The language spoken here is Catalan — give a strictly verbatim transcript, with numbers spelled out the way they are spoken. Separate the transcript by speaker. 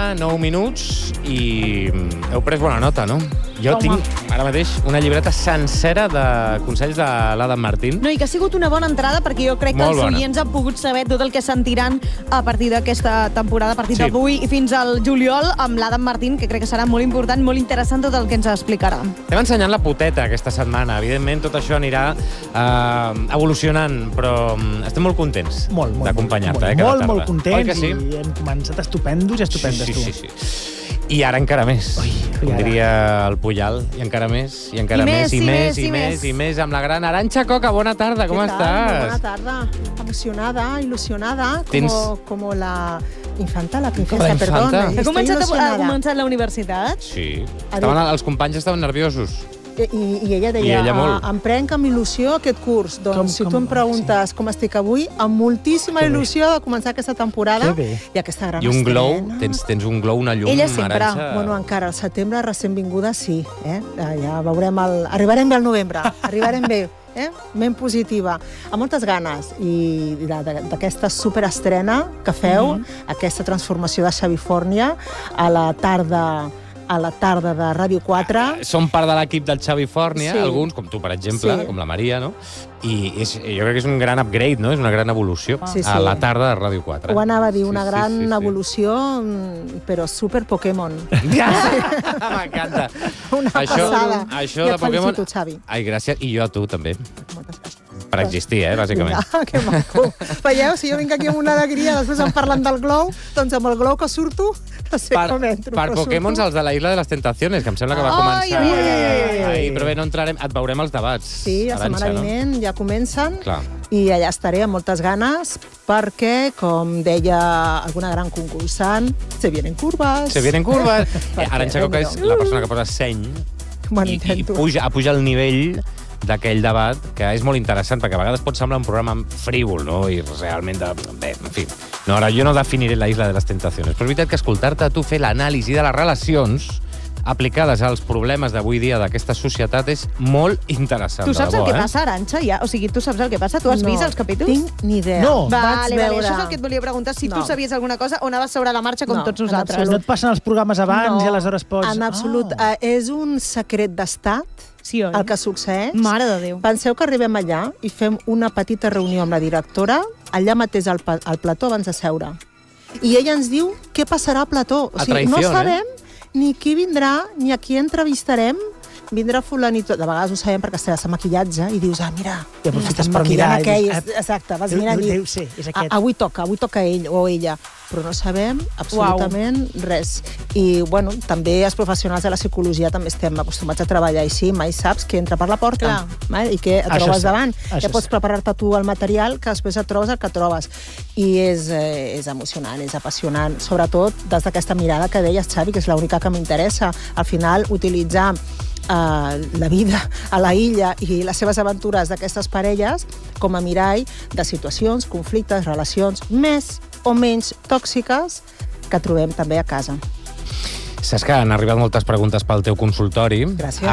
Speaker 1: una, nou minuts, i heu pres bona nota, no? Jo
Speaker 2: Home.
Speaker 1: tinc ara mateix una llibreta sencera de consells de l'Adam Martín.
Speaker 2: No, i que ha sigut una bona entrada, perquè jo crec que
Speaker 1: Molt
Speaker 2: els
Speaker 1: bona.
Speaker 2: oients han pogut saber tot el que sentiran a partir d'aquesta temporada, a partir
Speaker 1: Sí.
Speaker 2: d'avui i fins al juliol, amb l'Adam Martín, que crec que serà molt important, molt interessant tot el que ens explicarà.
Speaker 1: Estem ensenyant la poteta aquesta setmana. Evidentment, tot això anirà eh, evolucionant, però mm, estem molt contents
Speaker 3: Molt, molt,
Speaker 1: d'acompanyar-te,
Speaker 3: molt,
Speaker 1: eh, cada
Speaker 3: molt,
Speaker 1: tarda.
Speaker 3: molt contents,
Speaker 1: Oi que sí?
Speaker 3: i hem començat estupendos i estupendes,
Speaker 1: sí,
Speaker 3: tu.
Speaker 1: sí, sí, sí. I ara encara més.
Speaker 3: Ui,
Speaker 1: Com
Speaker 3: i ara.
Speaker 1: diria el Puyal, i encara més, i encara
Speaker 2: I
Speaker 1: més,
Speaker 2: més,
Speaker 1: i,
Speaker 2: i
Speaker 1: més,
Speaker 2: més,
Speaker 1: i
Speaker 2: i
Speaker 1: més,
Speaker 2: més.
Speaker 1: i més, amb la gran Arantxa Coca. Bona tarda, com
Speaker 4: ¿Qué tal? Muy
Speaker 1: estàs?
Speaker 4: buena tarde. Emocionada, ilusionada,
Speaker 1: Tens-
Speaker 4: como, como la infanta, la princesa,
Speaker 1: Com la infanta?
Speaker 4: perdón.
Speaker 2: Ha
Speaker 4: Estoy
Speaker 2: començat, a, ha
Speaker 4: ilusionada.
Speaker 2: començat la universitat?
Speaker 1: Sí.
Speaker 4: A
Speaker 1: Estaven,
Speaker 4: veure.
Speaker 1: els companys estaven nerviosos.
Speaker 4: I, I ella
Speaker 1: I
Speaker 4: deia,
Speaker 1: ella molt.
Speaker 4: "Ah, em prenc amb il·lusió aquest curs. Doncs
Speaker 3: Com-
Speaker 4: si
Speaker 3: com-
Speaker 4: tu em preguntes com estic avui, amb moltíssima
Speaker 3: Que bé.
Speaker 4: il·lusió de començar aquesta temporada
Speaker 3: Que bé.
Speaker 4: i aquesta gran
Speaker 1: I un glow,
Speaker 4: estrena.
Speaker 1: tens, tens un glow, una llum,
Speaker 2: Ella sempre.
Speaker 1: Arantxa.
Speaker 4: Bueno, encara al setembre recent vinguda sí, eh? Ja, ja veurem el... Arribarem bé al novembre, arribarem bé, eh? Ben positiva, amb moltes ganes i de- de- d'aquesta superestrena que feu, aquesta transformació de Xavifòrnia a la tarda a la tarda de Ràdio quatre.
Speaker 1: Som part de l'equip del Xavi Fòrnia,
Speaker 4: Sí.
Speaker 1: alguns, com tu, per exemple,
Speaker 4: Sí.
Speaker 1: com la Maria, no? I és, jo crec que és un gran upgrade, no? És una gran evolució
Speaker 4: Sí, sí.
Speaker 1: a la tarda de Ràdio quatre.
Speaker 4: Ho anava a dir, una
Speaker 1: Sí, sí,
Speaker 4: gran
Speaker 1: sí, sí.
Speaker 4: evolució, mm, però super Pokémon.
Speaker 1: Ja! M'encanta.
Speaker 4: Una
Speaker 1: Això,
Speaker 4: passada.
Speaker 1: això
Speaker 4: I
Speaker 1: de
Speaker 4: et
Speaker 1: Pokémon...
Speaker 4: felicito, Xavi.
Speaker 1: Ai, gràcies. I jo a tu, també.
Speaker 4: Moltes gràcies.
Speaker 1: Per existir, eh, bàsicament.
Speaker 4: Vinga, que maco. Veieu, si jo vinc aquí amb una alegria, després em parlen del glow, doncs amb el glow que surto, no sé
Speaker 1: Per,
Speaker 4: com entro.
Speaker 1: per
Speaker 4: però
Speaker 1: Pokémons,
Speaker 4: surto.
Speaker 1: els de la Isla de les Tentaciones, que em sembla que va
Speaker 2: Ai,
Speaker 1: començar...
Speaker 2: ai, ai,
Speaker 4: ai.
Speaker 1: Ai, però bé, no entrarem... Et veurem als debats.
Speaker 4: Sí, la
Speaker 1: Arantxa,
Speaker 4: setmana
Speaker 1: no?
Speaker 4: vinent ja comencen
Speaker 1: Clar.
Speaker 4: i allà estaré amb moltes ganes perquè, com deia alguna gran concursant, se vienen curvas.
Speaker 1: Se vienen curvas. Eh,
Speaker 4: Perquè,
Speaker 1: Arantxa Coca és
Speaker 4: déu-n'hi-do.
Speaker 1: la persona que posa seny
Speaker 4: Bueno,
Speaker 1: i, i
Speaker 4: intento.
Speaker 1: puja, puja el nivell d'aquell debat, que és molt interessant, perquè a vegades pot semblar un programa frívol, no? I realment, de... bé, en fi. No, ara jo no definiré la Isla de les Tentaciones, però és veritat que escoltar-te a tu fer l'anàlisi de les relacions aplicades als problemes d'avui dia d'aquesta societat és molt interessant.
Speaker 2: Tu saps
Speaker 1: de
Speaker 2: el
Speaker 1: debò,
Speaker 2: que
Speaker 1: eh?
Speaker 2: passa, Arantxa? Ja? O sigui, tu saps el que passa? Tu has
Speaker 4: No
Speaker 2: vist els capítols?
Speaker 4: tinc ni idea.
Speaker 3: No.
Speaker 4: Vaig
Speaker 2: Vale, vale,
Speaker 4: veure...
Speaker 2: això és el que et volia preguntar, si tu
Speaker 4: No.
Speaker 2: sabies alguna cosa o anaves sobre la marxa com
Speaker 4: No,
Speaker 2: tots
Speaker 4: en
Speaker 2: nosaltres.
Speaker 3: Però no et passen els programes abans i aleshores pots...
Speaker 4: en absolut.
Speaker 3: Ah.
Speaker 4: Eh, és un secret d'estat
Speaker 2: Sí, oi?
Speaker 4: el que succeeix.
Speaker 2: Mare de Déu.
Speaker 4: Penseu que arribem allà i fem una petita reunió amb la directora, allà mateix al, pa- al plató abans de seure. I ella ens diu què passarà a plató. O
Speaker 1: A
Speaker 4: sigui, no
Speaker 1: traición,
Speaker 4: sabem ni qui vindrà, ni a qui entrevistarem. Vindrà fulanito, de vegades ho sabem perquè estàs a maquillatge i dius, ah, mira,
Speaker 3: I aprofites
Speaker 4: estan
Speaker 3: per
Speaker 4: maquillant
Speaker 3: mirar i
Speaker 4: aquell.
Speaker 3: dius, ah,
Speaker 4: Exacte, vas
Speaker 3: deu-
Speaker 4: mirant i
Speaker 3: deu
Speaker 4: dius,
Speaker 3: ser, és
Speaker 4: "Ah,
Speaker 3: aquest."
Speaker 4: avui toca, avui toca ell o ella. Però no sabem absolutament res. I, bueno, també els professionals de la psicologia també estem acostumats a treballar així, mai saps què entra per la porta.
Speaker 2: Clar.
Speaker 4: Val? I què et
Speaker 3: Això
Speaker 4: trobes
Speaker 3: sí,
Speaker 4: davant.
Speaker 3: això
Speaker 4: Ja pots
Speaker 3: sí.
Speaker 4: preparar-te tu el material que després et trobes el que trobes. I és, eh, és emocionant, és apassionant, sobretot des d'aquesta mirada que deies, Xavi, que és l'única que m'interessa. Al final, utilitzar eh, la vida a la illa i les seves aventures d'aquestes parelles com a mirall de situacions, conflictes, relacions més o menys tòxiques que trobem també a casa.
Speaker 1: Saps que han arribat moltes preguntes pel teu consultori.
Speaker 4: Gràcies.